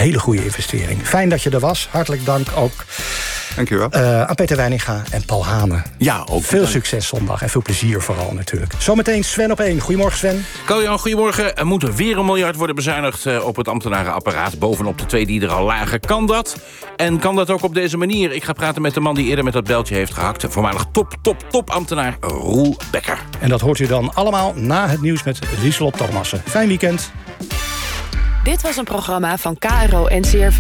hele goede investering. Fijn dat je er was. Hartelijk dank ook. Dank je wel. Aan Peter Weininga en Paul Hane. Ja, ook veel succes zondag en veel plezier vooral natuurlijk. Zometeen Sven op 1. Goedemorgen Sven. Kaljan, goedemorgen. Er moet weer 1 miljard worden bezuinigd op het ambtenarenapparaat. Bovenop de 2 die er al lagen. Kan dat? En kan dat ook op deze manier? Ik ga praten met de man die eerder met dat beltje heeft gehakt. Voormalig top ambtenaar Roel Becker. En dat hoort u dan allemaal na het nieuws met Lieselot Thomassen. Fijn weekend. Dit was een programma van KRO-NCRV.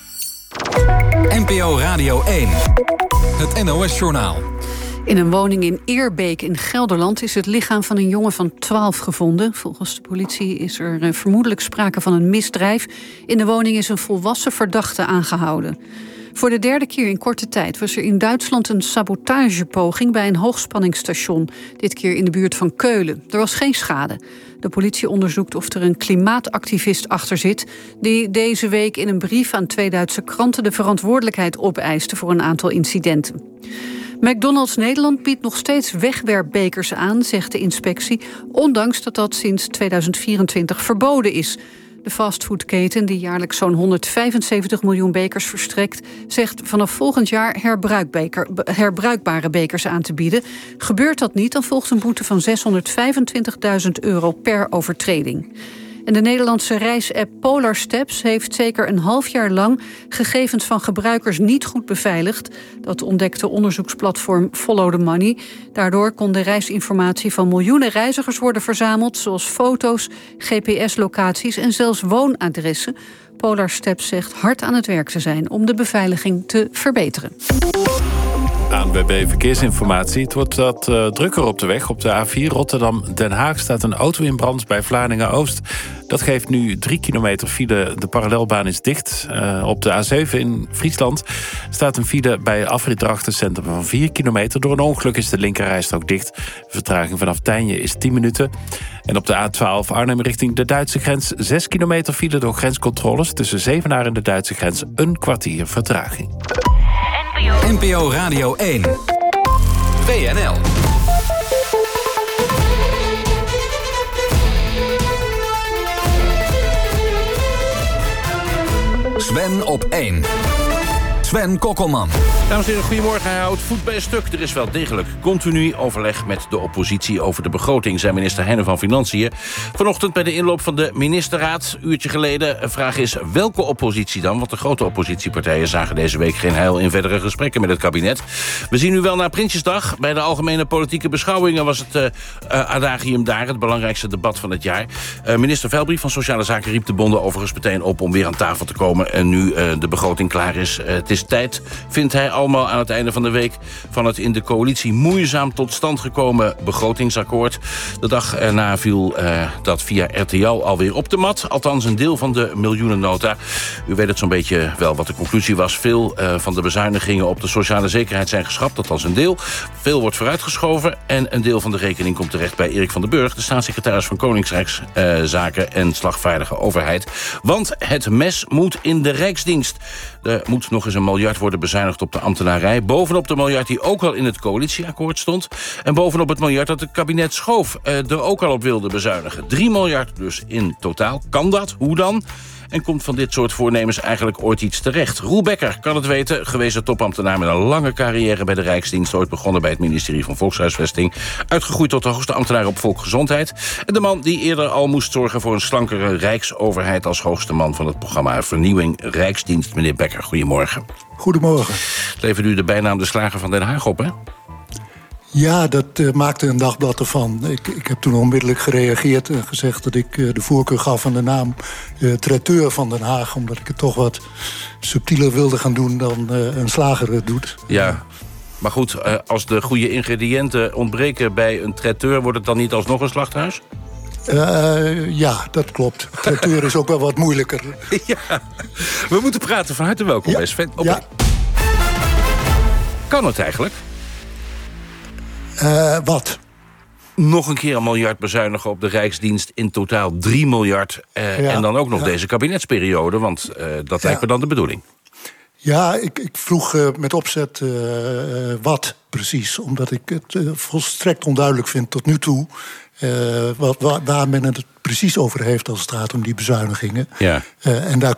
NPO Radio 1. Het NOS-journaal. In een woning in Eerbeek in Gelderland is het lichaam van een jongen van 12 gevonden. Volgens de politie is er vermoedelijk sprake van een misdrijf. In de woning is een volwassen verdachte aangehouden. Voor de 3e keer in korte tijd was er in Duitsland een sabotagepoging bij een hoogspanningsstation. Dit keer in de buurt van Keulen. Er was geen schade. De politie onderzoekt of er een klimaatactivist achter zit, die deze week in een brief aan 2 Duitse kranten de verantwoordelijkheid opeiste voor een aantal incidenten. McDonald's Nederland biedt nog steeds wegwerpbekers aan, zegt de inspectie, ondanks dat dat sinds 2024 verboden is. De fastfoodketen, die jaarlijks zo'n 175 miljoen bekers verstrekt, zegt vanaf volgend jaar herbruikbare bekers aan te bieden. Gebeurt dat niet, dan volgt een boete van €625.000 per overtreding. En de Nederlandse reisapp Polar Steps heeft zeker een half jaar lang gegevens van gebruikers niet goed beveiligd. Dat ontdekte onderzoeksplatform Follow the Money. Daardoor kon de reisinformatie van miljoenen reizigers worden verzameld, zoals foto's, GPS-locaties en zelfs woonadressen. Polar Steps zegt hard aan het werk te zijn om de beveiliging te verbeteren. ANWB Verkeersinformatie. Het wordt wat drukker op de weg. Op de A4 Rotterdam-Den Haag staat een auto in brand bij Vlaardingen-Oost. Dat geeft nu 3 kilometer file. De parallelbaan is dicht. Op de A7 in Friesland staat een file bij afrit Drachtencentrum van 4 kilometer. Door een ongeluk is de linkerrijstrook dicht. De vertraging vanaf Tijnje is 10 minuten. En op de A12 Arnhem richting de Duitse grens 6 kilometer file door grenscontroles. Tussen Zevenaar en de Duitse grens een kwartier vertraging. NPO Radio 1. WNL. Sven op 1. Sven Kokkelman. Dames en heren, goedemorgen. Hij houdt voet bij stuk. Er is wel degelijk continu overleg met de oppositie over de begroting, zei minister Heijnen van Financiën vanochtend bij de inloop van de ministerraad. Uurtje geleden. Vraag is, welke oppositie dan? Want de grote oppositiepartijen zagen deze week geen heil in verdere gesprekken met het kabinet. We zien nu wel na Prinsjesdag. Bij de algemene politieke beschouwingen was het adagium daar, het belangrijkste debat van het jaar. Minister Veilbrief van Sociale Zaken riep de bonden overigens meteen op om weer aan tafel te komen. En nu de begroting klaar is. Het is tijd, vindt hij allemaal aan het einde van de week, van het in de coalitie moeizaam tot stand gekomen begrotingsakkoord. De dag erna viel dat via RTL alweer op de mat. Althans een deel van de miljoenennota. U weet het zo'n beetje wel wat de conclusie was. Veel van de bezuinigingen op de sociale zekerheid zijn geschrapt. Althans een deel. Veel wordt vooruitgeschoven. En een deel van de rekening komt terecht bij Erik van den Burg, de staatssecretaris van Koningsrijkszaken en slagvaardige overheid. Want het mes moet in de Rijksdienst. Er moet nog eens 1 miljard worden bezuinigd op de ambtenarij. Bovenop de miljard die ook al in het coalitieakkoord stond. En bovenop het miljard dat het kabinet Schoof er ook al op wilde bezuinigen. 3 miljard dus in totaal. Kan dat? Hoe dan? En komt van dit soort voornemens eigenlijk ooit iets terecht? Roel Becker kan het weten, gewezen topambtenaar met een lange carrière bij de Rijksdienst, ooit begonnen bij het ministerie van Volkshuisvesting, uitgegroeid tot de hoogste ambtenaar op volksgezondheid. En de man die eerder al moest zorgen voor een slankere rijksoverheid als hoogste man van het programma Vernieuwing Rijksdienst. Meneer Becker, goedemorgen. Goedemorgen. Levert u de bijnaam de Slager van Den Haag op, hè? Ja, dat maakte een dagblad ervan. Ik heb toen onmiddellijk gereageerd en gezegd dat ik de voorkeur gaf aan de naam traiteur van Den Haag, omdat ik het toch wat subtieler wilde gaan doen dan een slager het doet. Ja, maar goed, als de goede ingrediënten ontbreken bij een traiteur, wordt het dan niet alsnog een slachthuis? Ja, dat klopt. Traiteur is ook wel wat moeilijker. Ja, we moeten praten. Van harte welkom bij Sven. Ja. Kan het eigenlijk? Wat? Nog een keer 1 miljard bezuinigen op de Rijksdienst. In totaal 3 miljard. En dan ook nog deze kabinetsperiode. Want dat lijkt me dan de bedoeling. Ja, ik vroeg met opzet wat precies. Omdat ik het volstrekt onduidelijk vind tot nu toe waar men het precies over heeft als het gaat om die bezuinigingen. Ja. En daar